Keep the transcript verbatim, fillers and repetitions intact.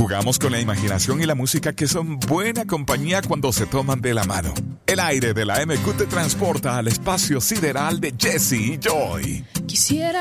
Jugamos con la imaginación y la música que son buena compañía cuando se toman de la mano. El aire de la M Q te transporta al espacio sideral de Jesse y Joy. Quisiera